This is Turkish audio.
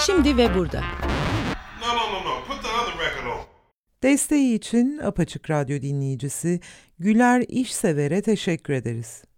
Şimdi ve burada. No. Put the other record on. Desteği için Apaçık Radyo dinleyicisi Güler İşsever'e teşekkür ederiz.